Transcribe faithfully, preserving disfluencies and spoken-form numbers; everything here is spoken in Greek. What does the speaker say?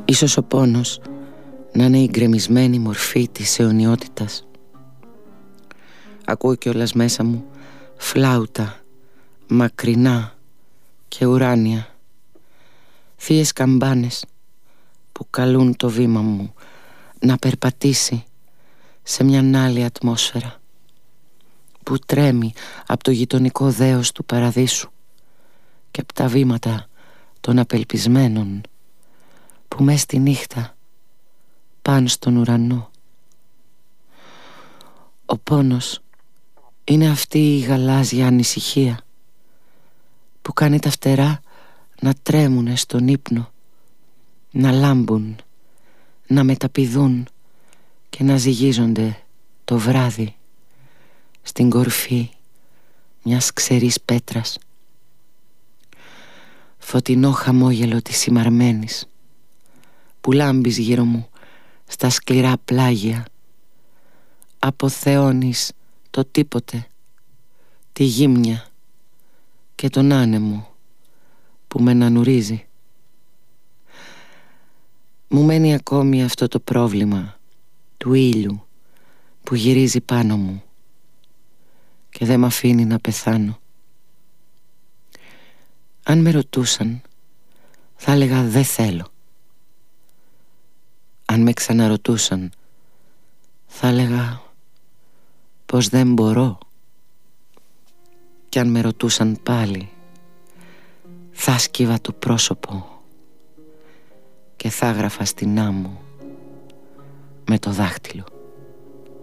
Ίσως ο πόνος να είναι η γκρεμισμένη μορφή της αιωνιότητας. Ακούω κιόλας μέσα μου φλάουτα, μακρινά και ουράνια, θείες καμπάνες που καλούν το βήμα μου να περπατήσει σε μιαν άλλη ατμόσφαιρα που τρέμει από το γειτονικό δέος του παραδείσου και από τα βήματα των απελπισμένων που μες στη νύχτα πάνε στον ουρανό. Ο πόνος είναι αυτή η γαλάζια ανησυχία που κάνει τα φτερά να τρέμουνε στον ύπνο, να λάμπουν, να μεταπηδούν και να ζυγίζονται το βράδυ στην κορφή μιας ξερής πέτρας. Φωτεινό χαμόγελο της ημαρμένης που λάμπεις γύρω μου στα σκληρά πλάγια. Αποθεώνεις το τίποτε, τη γύμνια και τον άνεμο που με νανουρίζει. Μου μένει ακόμη αυτό το πρόβλημα του ήλιου που γυρίζει πάνω μου και δεν μ' αφήνει να πεθάνω. Αν με ρωτούσαν, θα έλεγα δεν θέλω. Αν με ξαναρωτούσαν, θα έλεγα πως δεν μπορώ. Κι αν με ρωτούσαν πάλι, θα σκύβα το πρόσωπο και θα γράφα στην άμμο με το δάχτυλο.